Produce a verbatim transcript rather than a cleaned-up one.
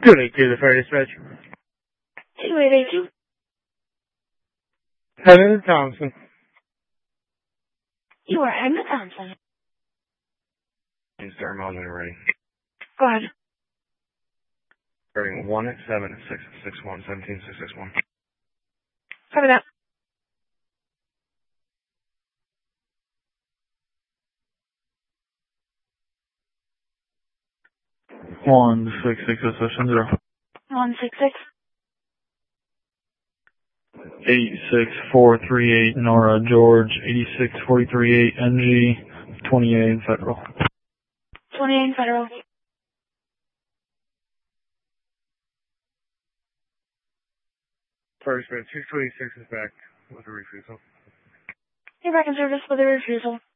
two eight two, the fire dispatch. two eight eight two. Heading to Thompson. You are heading to Thompson. Start modeling ready. Go ahead. Starting one at seven at six six one seventeen six six one. Copy that. One six six session zero. One six six. Eight six four three eight Nora George eighty six forty three eight N G twenty eight Federal. Twenty eight Federal. First, two twenty six is back with a refusal. You're back in service with a refusal.